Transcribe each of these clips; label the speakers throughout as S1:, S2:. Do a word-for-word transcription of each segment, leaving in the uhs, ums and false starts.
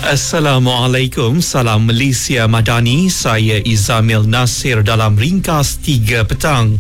S1: Assalamualaikum, salam Malaysia Madani. Saya Izamil Nasir dalam ringkas tiga petang.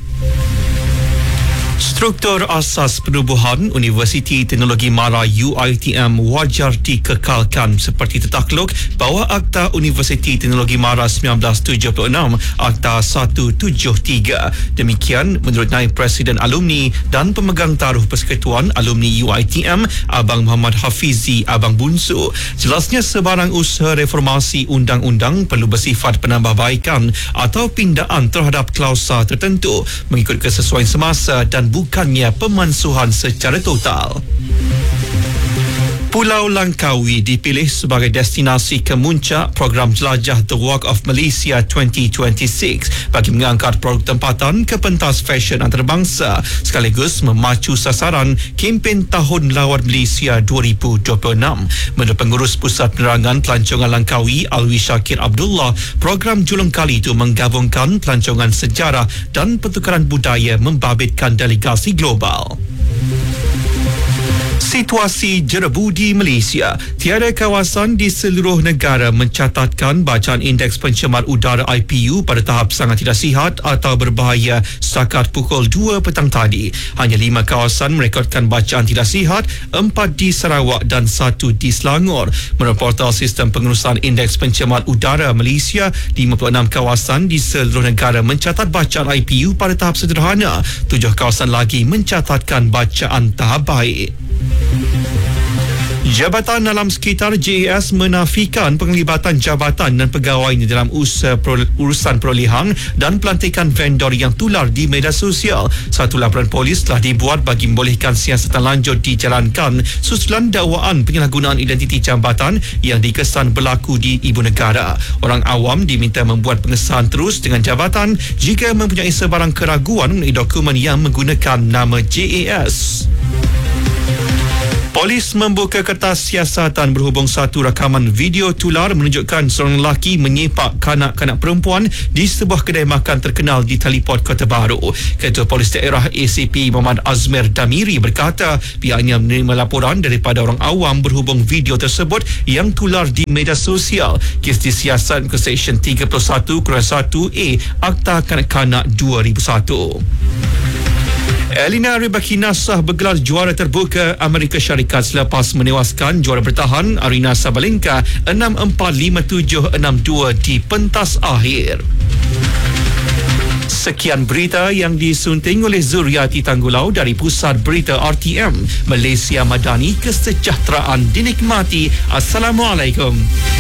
S1: Struktur asas penubuhan Universiti Teknologi Mara U I T M wajar dikekalkan seperti tertakluk bawah Akta Universiti Teknologi Mara seribu sembilan ratus tujuh puluh enam Akta seratus tujuh puluh tiga. Demikian menurut Naib Presiden Alumni dan Pemegang Taruh Persekutuan Alumni U I T M Abang Muhammad Hafizi Abang Bunsu. Jelasnya sebarang usaha reformasi undang-undang perlu bersifat penambahbaikan atau pindaan terhadap klausa tertentu mengikut kesesuaian semasa dan bukannya pemansuhan secara total. Pulau Langkawi dipilih sebagai destinasi kemuncak program jelajah The Walk of Malaysia dua ribu dua puluh enam bagi mengangkat produk tempatan ke pentas fashion antarabangsa sekaligus memacu sasaran kempen Tahun Lawan Malaysia dua ribu dua puluh enam. Menurut Pengurus Pusat Penerangan Pelancongan Langkawi Alwi Syakir Abdullah, program julung kali itu menggabungkan pelancongan sejarah dan pertukaran budaya membabitkan delegasi global. Situasi jerebu di Malaysia. Tiada kawasan di seluruh negara mencatatkan bacaan indeks pencemar udara I P U pada tahap sangat tidak sihat atau berbahaya setakat pukul dua petang tadi. Hanya lima kawasan merekodkan bacaan tidak sihat, empat di Sarawak dan satu di Selangor. Menurut portal sistem pengurusan indeks pencemar udara Malaysia, lima puluh enam kawasan di seluruh negara mencatat bacaan I P U pada tahap sederhana. Tujuh kawasan lagi mencatatkan bacaan tahap baik. Jabatan Alam Sekitar J A S menafikan penglibatan jabatan dan pegawainya dalam usaha pro, urusan perolehan dan pelantikan vendor yang tular di media sosial. Satu laporan polis telah dibuat bagi membolehkan siasatan lanjut dijalankan susulan dakwaan penyalahgunaan identiti jabatan yang dikesan berlaku di ibu negara. Orang awam diminta membuat pengesahan terus dengan jabatan jika mempunyai sebarang keraguan mengenai dokumen yang menggunakan nama J A S. Polis membuka kertas siasatan berhubung satu rakaman video tular menunjukkan seorang lelaki menyepak kanak-kanak perempuan di sebuah kedai makan terkenal di Teleport Kota Baru. Ketua Polis Daerah A C P Muhammad Azmir Damiri berkata pihaknya menerima laporan daripada orang awam berhubung video tersebut yang tular di media sosial. Kes disiasat ke Seksyen tiga puluh satu satu A Akta Kanak-Kanak dua ribu satu. Elina Rybakina sah bergelar juara terbuka Amerika Syarikat selepas menewaskan juara bertahan Arina Sabalenka enam empat lima tujuh enam dua di pentas akhir. Sekian berita yang disunting oleh Zuriati Tanggulau dari Pusat Berita R T M Malaysia Madani. Kesejahteraan dinikmati. Assalamualaikum.